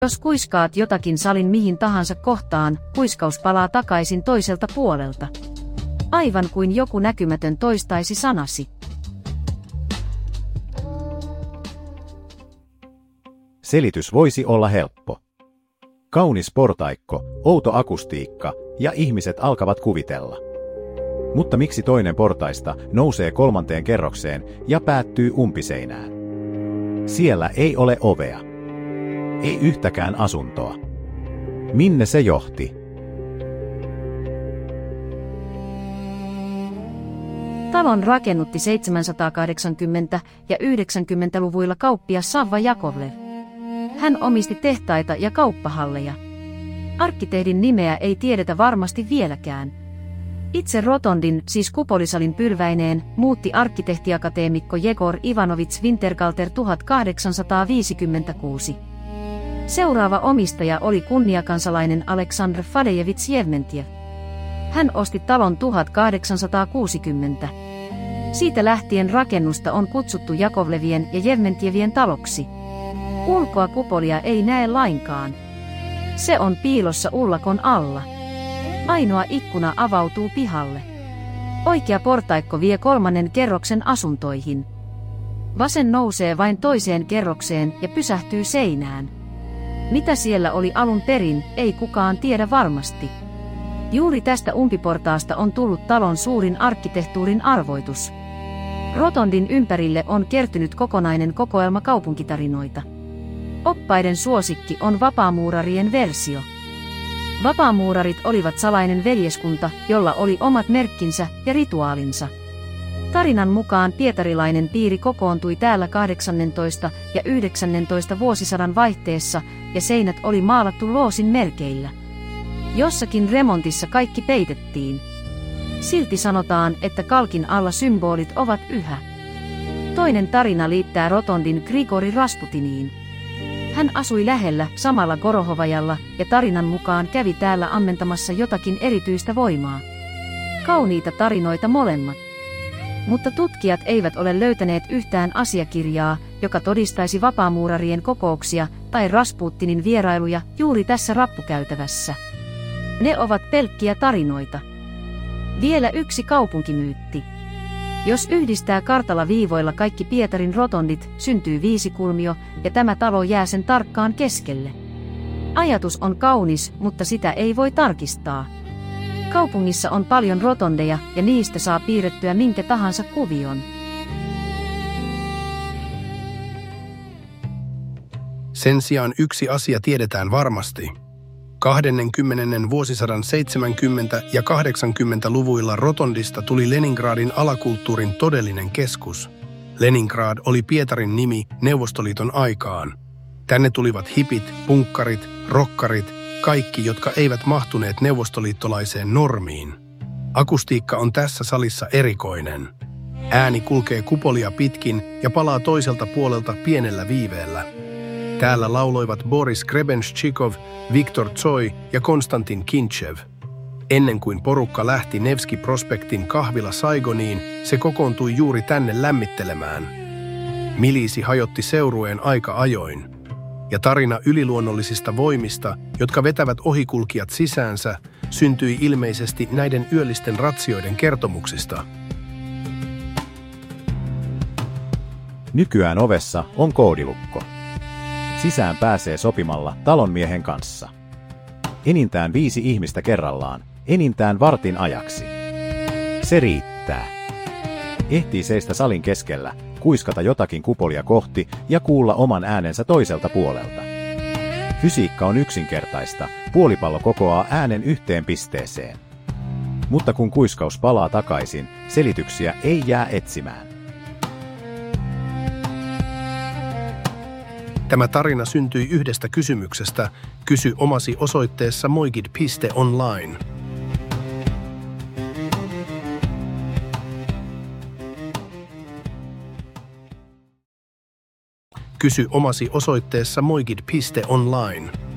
Jos kuiskaat jotakin salin mihin tahansa kohtaan, kuiskaus palaa takaisin toiselta puolelta. Aivan kuin joku näkymätön toistaisi sanasi. Selitys voisi olla helppo. Kaunis portaikko, outo akustiikka ja ihmiset alkavat kuvitella. Mutta miksi toinen portaista nousee 3. kerrokseen ja päättyy umpiseinään? Siellä ei ole ovea. Ei yhtäkään asuntoa. Minne se johti? Talon rakennutti 780- ja 90-luvuilla kauppias Savva Jakovlev. Hän omisti tehtaita ja kauppahalleja. Arkkitehdin nimeä ei tiedetä varmasti vieläkään. Itse rotondin, siis kupolisalin pylväineen, muutti arkkitehtiakateemikko Jegor Ivanovits Wintergalter 1856. Seuraava omistaja oli kunniakansalainen Aleksandr Fadejevits Jevmentjev. Hän osti talon 1860. Siitä lähtien rakennusta on kutsuttu Jakovlevien ja Jevmentjevien taloksi. Ulkoa kupolia ei näe lainkaan. Se on piilossa ullakon alla. Ainoa ikkuna avautuu pihalle. Oikea portaikko vie 3. kerroksen asuntoihin. Vasen nousee vain toiseen kerrokseen ja pysähtyy seinään. Mitä siellä oli alun perin, ei kukaan tiedä varmasti. Juuri tästä umpiportaasta on tullut talon suurin arkkitehtuurin arvoitus. Rotondin ympärille on kertynyt kokonainen kokoelma kaupunkitarinoita. Oppaiden suosikki on vapaamuurarien versio. Vapaamuurarit olivat salainen veljeskunta, jolla oli omat merkkinsä ja rituaalinsa. Tarinan mukaan pietarilainen piiri kokoontui täällä 18. ja 19. vuosisadan vaihteessa ja seinät oli maalattu loosin merkeillä. Jossakin remontissa kaikki peitettiin. Silti sanotaan, että kalkin alla symbolit ovat yhä. Toinen tarina liittää rotondin Grigori Rasputiniin. Hän asui lähellä, samalla Gorohovajalla, ja tarinan mukaan kävi täällä ammentamassa jotakin erityistä voimaa. Kauniita tarinoita molemmat. Mutta tutkijat eivät ole löytäneet yhtään asiakirjaa, joka todistaisi vapaamuurarien kokouksia tai Rasputinin vierailuja juuri tässä rappukäytävässä. Ne ovat pelkkiä tarinoita. Vielä yksi kaupunkimyytti. Jos yhdistää kartalla viivoilla kaikki Pietarin rotondit, syntyy viisikulmio, ja tämä talo jää sen tarkkaan keskelle. Ajatus on kaunis, mutta sitä ei voi tarkistaa. Kaupungissa on paljon rotondeja, ja niistä saa piirrettyä minkä tahansa kuvion. Sen sijaan yksi asia tiedetään varmasti. 20. vuosisadan 70- ja 80-luvuilla Rotondista tuli Leningradin alakulttuurin todellinen keskus. Leningrad oli Pietarin nimi Neuvostoliiton aikaan. Tänne tulivat hipit, punkkarit, rokkarit, kaikki, jotka eivät mahtuneet neuvostoliittolaiseen normiin. Akustiikka on tässä salissa erikoinen. Ääni kulkee kupolia pitkin ja palaa toiselta puolelta pienellä viiveellä. Täällä lauloivat Boris Grebenščikov, Viktor Tsoi ja Konstantin Kintšev. Ennen kuin porukka lähti Nevski Prospektin kahvila Saigoniin, se kokoontui juuri tänne lämmittelemään. Miliisi hajotti seurueen aika ajoin. Ja tarina yliluonnollisista voimista, jotka vetävät ohikulkijat sisäänsä, syntyi ilmeisesti näiden yöllisten ratsioiden kertomuksista. Nykyään ovessa on koodilukko. Sisään pääsee sopimalla talonmiehen kanssa. Enintään 5 ihmistä kerrallaan, enintään vartin ajaksi. Se riittää. Ehtii seistä salin keskellä, kuiskata jotakin kupolia kohti ja kuulla oman äänensä toiselta puolelta. Fysiikka on yksinkertaista, puolipallo kokoaa äänen yhteen pisteeseen. Mutta kun kuiskaus palaa takaisin, selityksiä ei jää etsimään. Tämä tarina syntyi yhdestä kysymyksestä. Kysy omasi osoitteessa moigid.online. Kysy omasi osoitteessa moigid.online.